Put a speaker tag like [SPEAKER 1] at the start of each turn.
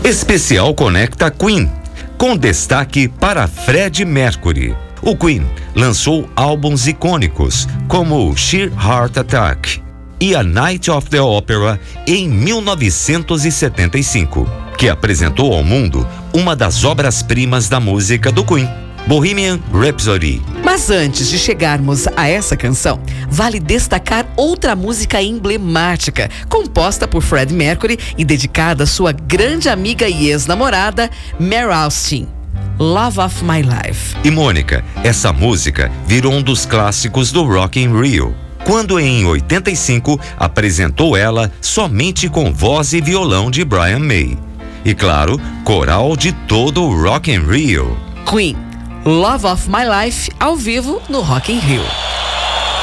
[SPEAKER 1] Especial conecta Queen, com destaque para Freddie Mercury. O Queen lançou álbuns icônicos como Sheer Heart Attack e A Night of the Opera em 1975, que apresentou ao mundo uma das obras-primas da música do Queen, Bohemian Rhapsody.
[SPEAKER 2] Mas antes de chegarmos a essa canção, vale destacar outra música emblemática, composta por Freddie Mercury e dedicada à sua grande amiga e ex-namorada, Mary Austin, Love of My Life.
[SPEAKER 1] E Mônica, essa música virou um dos clássicos do Rock in Rio, quando em 85 apresentou ela somente com voz e violão de Brian May. E claro, coral de todo o Rock in Rio.
[SPEAKER 2] Queen, Love of My Life, ao vivo no Rock in Rio.